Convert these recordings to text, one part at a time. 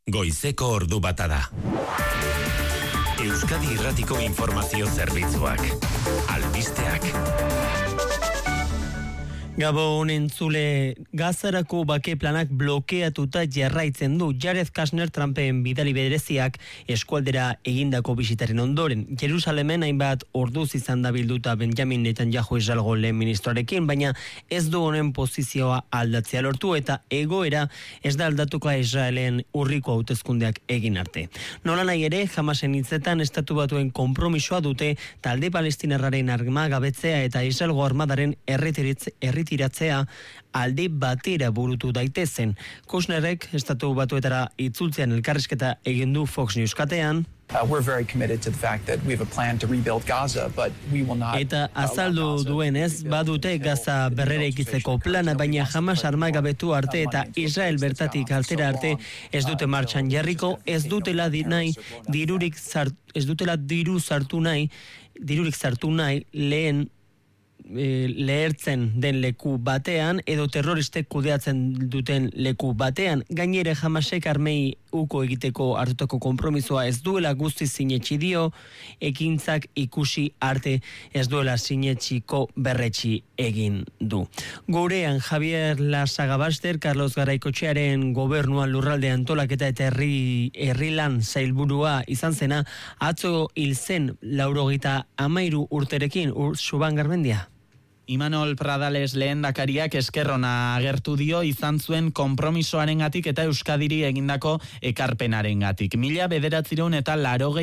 Goizeko ordu bata da. Euskadi Irratiko Informazio Zerbitzuak. Albisteak. Gabon entzule, Gazarako bake planak blokeatuta jarraitzen du. Jared Kushner Trumpen bidali bereziak eskualdera egindako bisitaren ondoren. Jerusalemen hainbat orduz izan da bilduta Benjamin Netanyahu Israelgo lehen ministroarekin, baina ez du honen posizioa aldatzea lortu eta egoera ez da aldatuko Israelen urriko hauteskundeak egin arte. Nola nahi ere, Hamasen hitzetan estatu batuen konpromisoa dute talde palestinarraren armagabetzea eta Israelgo armadaren erretiratzea alde batera burutu daitezen. Kushnerrek estatu batuetara itzultzean elkarrizketa egin du Fox News katean. We're very committed to the fact that we have a plan to rebuild Gaza, but we will not. Eta azaldu duenez, badute Gaza berreraikitzeko plana, baina Hamas armagabetu arte eta Israel bertatik altera arte ez dute martxan jarriko, ez dutela dirurik sartu nahi lehen lehertzen den leku batean edo terroristek kudeatzen duten leku batean. Gainere Hamasek armei uko egiteko hartutako konpromisoa ez duela guztiz sinetsi dio, ekintzak ikusi arte ez duela sinetsiko berretsi egin du. Gurean Javier Lasagabaster, Carlos Garaikoetxearen gobernuan lurralde antolaketa eta herrilan sailburua izan zena, atzo hil zen 93 urterekin. Suban Garmendia. Imanol Pradales lehendakariak eskerrona agertu dio izan zuen konpromisoarengatik eta Euskadiri egindako ekarpenarengatik. 1980 eta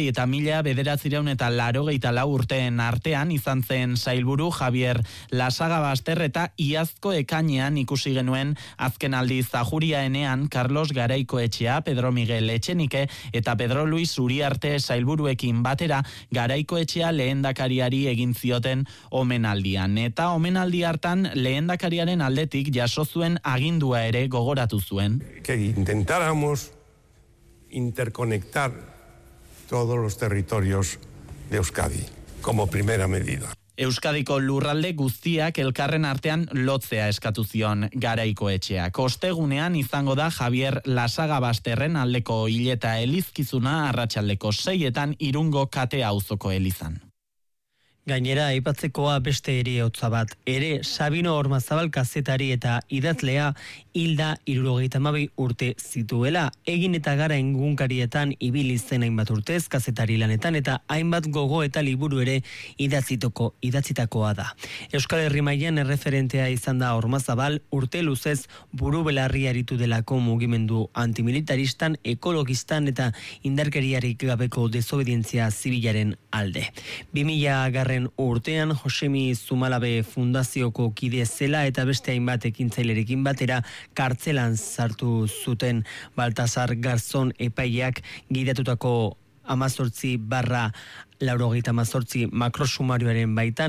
1984 urteen artean izan zen sailburu Javier Lasagabaster eta iazko ekainean ikusi genuen azken aldiz Ajuriaenean Carlos Garaikoetxea, Pedro Miguel Etxenike eta Pedro Luis Uriarte sailburuekin batera Garaikoetxea lehendakariari egin zioten omenaldian. Eta omenaldi hartan lehendakariaren aldetik jaso zuen agindua ere gogoratu zuen. Que intentáramos interconectar todos los territorios de Euskadi como primera medida. Euskadiko lurralde guztiak elkarren artean lotzea eskatu zion Garaikoetxeak. Ostegunean izango da Javier Lasagabasterren aldeko hileta elizkizuna arratsaldeko 6etan Irungo Kate auzoko elizan. Gainera, aipatzekoa beste heriotza bat. Ere, Sabino Ormazabal kazetari eta idazlea hilda 72 urte zituela. Egin eta gara egunkarietan ibili zen hainbat urtez kazetari lanetan eta hainbat gogo eta liburu ere idatzitakoa da. Euskal Herri mailan erreferentea izan da Ormazabal urte luzez buru belarri aritu delako mugimendu antimilitaristan, ekologistan eta indarkeriarik gabeko desobedientzia zibilaren alde. 2000 urtean Josemi Zumalabe Fundazioko kide zela eta beste hainbat ekintzailerekin batera kartzelan sartu zuten Baltasar Garzon epaileak gidatutako 18/88 makrosumarioaren baitan